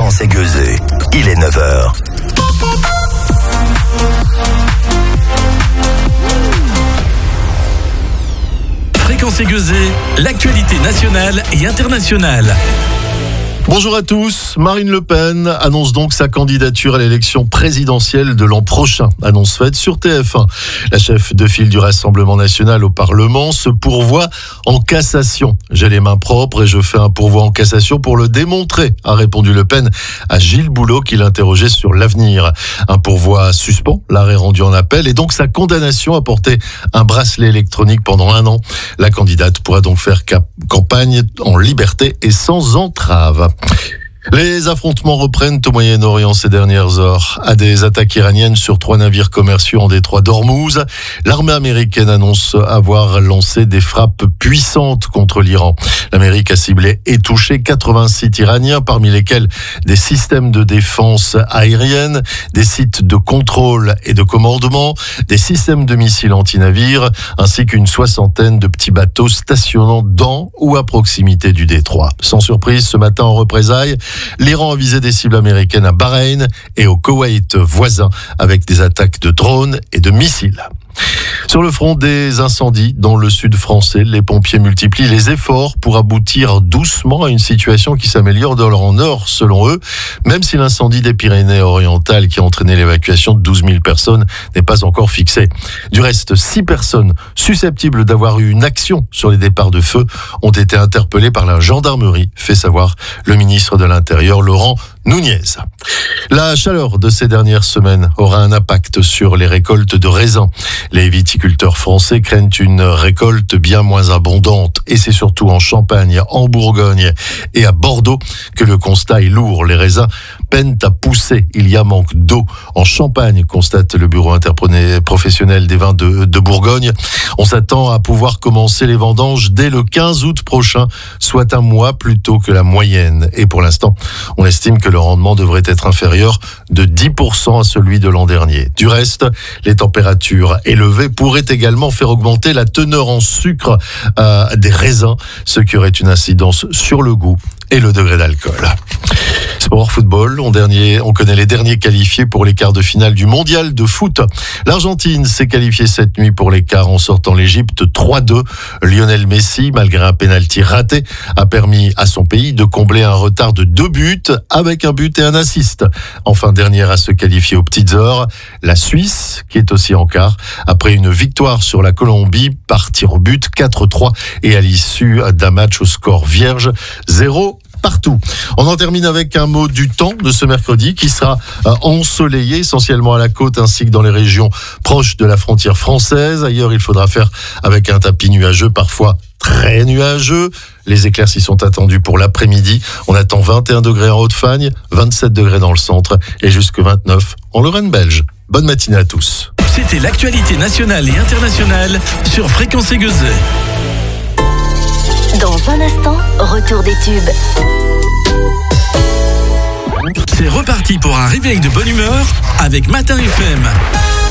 Fréquence Aiguisée. Il est 9h. Fréquence Aiguisée, l'actualité nationale et internationale. Bonjour à tous. Marine Le Pen annonce donc sa candidature à l'élection présidentielle de l'an prochain. Annonce faite sur TF1. La chef de file du Rassemblement national au Parlement se pourvoit en cassation. J'ai les mains propres et je fais un pourvoi en cassation pour le démontrer, a répondu Le Pen à Gilles Boulot qui l'interrogeait sur l'avenir. Un pourvoi suspend l'arrêt rendu en appel et donc sa condamnation à porter un bracelet électronique pendant 1 an. La candidate pourra donc faire campagne en liberté et sans entrave. Les affrontements reprennent au Moyen-Orient ces dernières heures. À des attaques iraniennes sur 3 navires commerciaux en détroit d'Ormuz, l'armée américaine annonce avoir lancé des frappes puissantes contre l'Iran. L'Amérique a ciblé et touché 80 sites iraniens, parmi lesquels des systèmes de défense aérienne, des sites de contrôle et de commandement, des systèmes de missiles anti-navires, ainsi qu'une 60aine de petits bateaux stationnant dans ou à proximité du détroit. Sans surprise, ce matin en représailles, l'Iran a visé des cibles américaines à Bahreïn et au Koweït voisin avec des attaques de drones et de missiles. Sur le front des incendies dans le sud français, les pompiers multiplient les efforts pour aboutir doucement à une situation qui s'améliore d'heure en heure selon eux, même si l'incendie des Pyrénées-Orientales qui a entraîné l'évacuation de 12 000 personnes n'est pas encore fixé. Du reste, 6 personnes susceptibles d'avoir eu une action sur les départs de feu ont été interpellées par la gendarmerie, fait savoir le ministre de l'Intérieur Laurent Nunez. La chaleur de ces dernières semaines aura un impact sur les récoltes de raisins. Les viticulteurs français craignent une récolte bien moins abondante et c'est surtout en Champagne, en Bourgogne et à Bordeaux que le constat est lourd. Les raisins peinent à pousser. Il y a manque d'eau. En Champagne, constate le bureau interprofessionnel des vins de Bourgogne. On s'attend à pouvoir commencer les vendanges dès le 15 août prochain, soit 1 mois plus tôt que la moyenne. Et pour l'instant, on estime que le rendement devrait être inférieur de 10% à celui de l'an dernier. Du reste, les températures élevées pourraient également faire augmenter la teneur en sucre des raisins, ce qui aurait une incidence sur le goût et le degré d'alcool. Sport, football, on connaît les derniers qualifiés pour les quarts de finale du mondial de foot. L'Argentine s'est qualifiée cette nuit pour les quarts en sortant l'Égypte 3-2. Lionel Messi, malgré un pénalty raté, a permis à son pays de combler un retard de 2 buts avec un but et un assist. Enfin, dernière à se qualifier aux petites heures, la Suisse, qui est aussi en quart, après une victoire sur la Colombie par tir au but 4-3 et à l'issue d'un match au score vierge 0 partout. On en termine avec un mot du temps de ce mercredi qui sera ensoleillé essentiellement à la côte ainsi que dans les régions proches de la frontière française. Ailleurs, il faudra faire avec un tapis nuageux, parfois très nuageux. Les éclaircies sont attendues pour l'après-midi. On attend 21 degrés en Haute-Fagne, 27 degrés dans le centre et jusque 29 en Lorraine belge. Bonne matinée à tous. C'était l'actualité nationale et internationale sur Fréquence Aiguisée. Dans un instant, retour des tubes. C'est reparti pour un réveil de bonne humeur avec Matin FM.